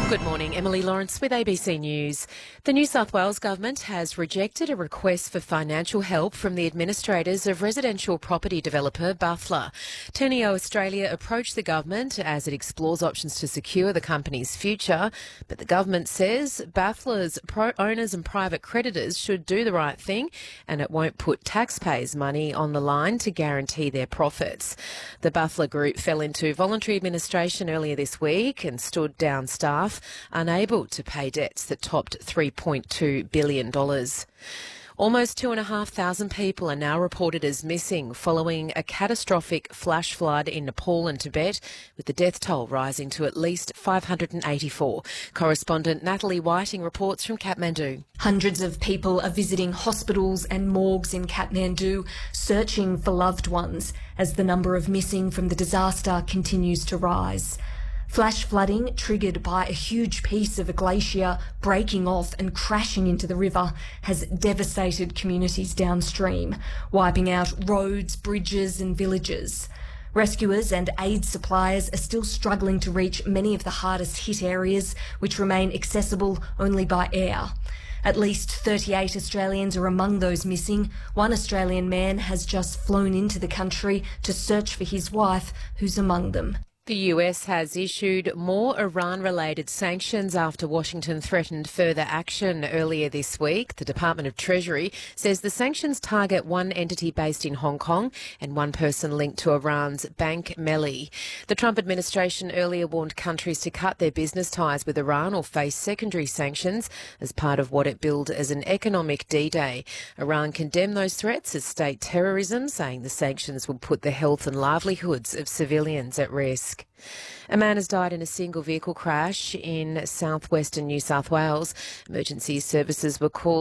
Good morning, Emily Lawrence with ABC News. The New South Wales Government has rejected a request for financial help from the administrators of residential property developer Butler. Teneo Australia approached the government as it explores options to secure the company's future, but the government says Butler's owners and private creditors should do the right thing and it won't put taxpayers' money on the line to guarantee their profits. The Butler Group fell into voluntary administration earlier this week and stood down staff unable to pay debts that topped $3.2 billion. Almost 2,500 people are now reported as missing following a catastrophic flash flood in Nepal and Tibet, with the death toll rising to at least 584. Correspondent Natalie Whiting reports from Kathmandu. Hundreds of people are visiting hospitals and morgues in Kathmandu, searching for loved ones as the number of missing from the disaster continues to rise. Flash flooding, triggered by a huge piece of a glacier breaking off and crashing into the river, has devastated communities downstream, wiping out roads, bridges and villages. Rescuers and aid suppliers are still struggling to reach many of the hardest hit areas, which remain accessible only by air. At least 38 Australians are among those missing. One Australian man has just flown into the country to search for his wife, who's among them. The US has issued more Iran-related sanctions after Washington threatened further action earlier this week. The Department of Treasury says the sanctions target one entity based in Hong Kong and one person linked to Iran's Bank Melli. The Trump administration earlier warned countries to cut their business ties with Iran or face secondary sanctions as part of what it billed as an economic D-Day. Iran condemned those threats as state terrorism, saying the sanctions will put the health and livelihoods of civilians at risk. A man has died in a single vehicle crash in southwestern New South Wales. Emergency services were called